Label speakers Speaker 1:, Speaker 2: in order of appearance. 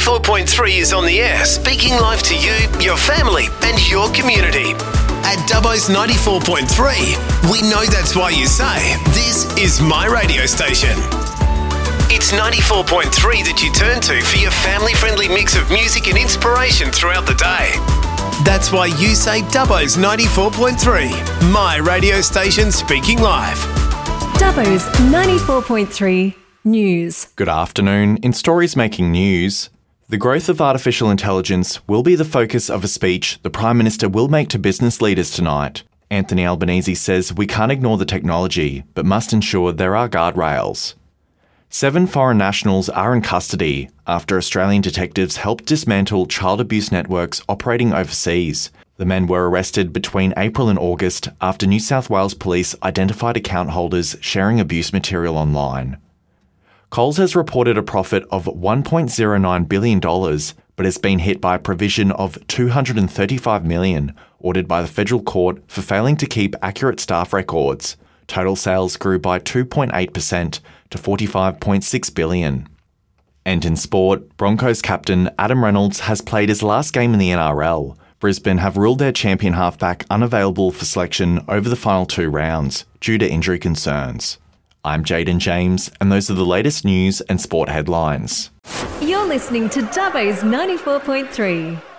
Speaker 1: 94.3 is on the air, speaking live to you, your family, and your community. At Dubbo's 94.3, we know that's why you say, this is my radio station. It's 94.3 that you turn to for your family-friendly mix of music and inspiration throughout the day. That's why you say Dubbo's 94.3, my radio station speaking live.
Speaker 2: Dubbo's 94.3 News.
Speaker 3: Good afternoon. In stories making news, the growth of artificial intelligence will be the focus of a speech the Prime Minister will make to business leaders tonight. Anthony Albanese says we can't ignore the technology, but must ensure there are guardrails. 7 foreign nationals are in custody after Australian detectives helped dismantle child abuse networks operating overseas. The men were arrested between April and August after New South Wales Police identified account holders sharing abuse material online. Coles has reported a profit of $1.09 billion, but has been hit by a provision of $235 million, ordered by the federal court for failing to keep accurate staff records. Total sales grew by 2.8% to $45.6 billion. And in sport, Broncos captain Adam Reynolds has played his last game in the NRL. Brisbane have ruled their champion halfback unavailable for selection over the final 2 rounds due to injury concerns. I'm Jaden James, and those are the latest news and sport headlines.
Speaker 2: You're listening to Dubbo's 94.3.